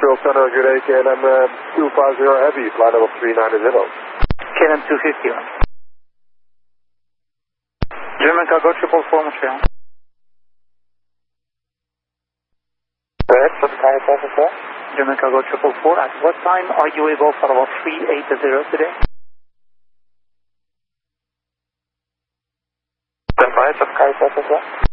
Control Center, good day, KLM 250 Heavy, flight level 390. KLM 250. German Cargo 444, Montreal. Correct, what's the time passenger? German Cargo 444, at what time are you able for level 380 today? Stand by, what's the time passenger?